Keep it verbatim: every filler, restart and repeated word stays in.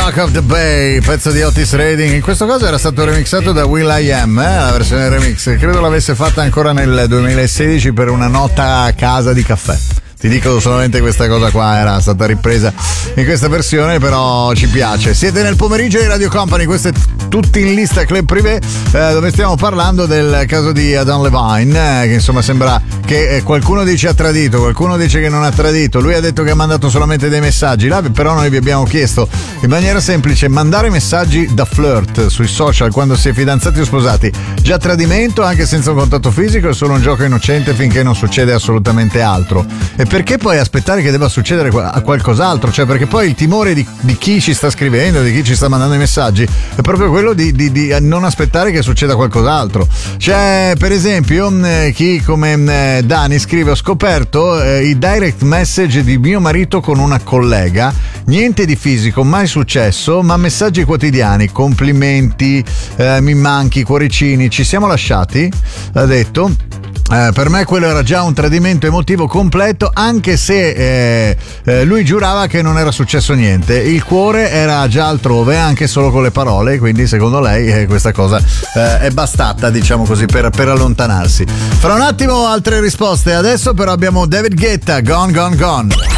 Rock of the Bay, pezzo di Otis Redding. In questo caso era stato remixato da will.i.am, eh, la versione remix. Credo l'avesse fatta ancora nel duemilasedici per una nota a casa di caffè. Ti dico solamente questa cosa qua, era stata ripresa in questa versione, però ci piace. Siete nel pomeriggio di Radio Company, questo è tutti in lista Club Privé, eh, dove stiamo parlando del caso di Adam Levine, eh, che insomma sembra che eh, qualcuno dice ha tradito, qualcuno dice che non ha tradito. Lui ha detto che ha mandato solamente dei messaggi, là però noi vi abbiamo chiesto in maniera semplice: mandare messaggi da flirt sui social quando si è fidanzati o sposati, già tradimento anche senza un contatto fisico, è solo un gioco innocente finché non succede assolutamente altro? E perché poi aspettare che debba succedere a qualcos'altro? Cioè, perché poi il timore di, di chi ci sta scrivendo, di chi ci sta mandando i messaggi, è proprio quello di, di, di non aspettare che succeda qualcos'altro. C'è per esempio eh, chi come eh, Dani scrive: ho scoperto eh, i direct message di mio marito con una collega, niente di fisico, mai successo, ma messaggi quotidiani, complimenti, eh, mi manchi, cuoricini, ci siamo lasciati, ha detto. Eh, per me quello era già un tradimento emotivo completo, anche se eh, eh, lui giurava che non era successo niente, il cuore era già altrove anche solo con le parole, quindi secondo lei eh, questa cosa eh, è bastata, diciamo così, per, per allontanarsi. Fra un attimo altre risposte, adesso però abbiamo David Guetta, Gone Gone Gone.